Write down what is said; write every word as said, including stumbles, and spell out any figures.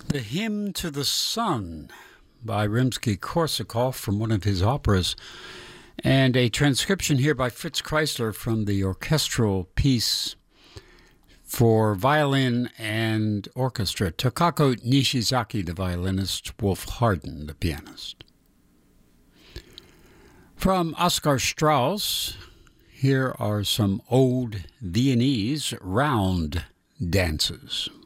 The Hymn to the Sun by Rimsky-Korsakov from one of his operas, and a transcription here by Fritz Kreisler from the orchestral piece for violin and orchestra. Takako Nishizaki, the violinist, Wolf Harden, the pianist. From Oskar Strauss, here are some old Viennese round dances.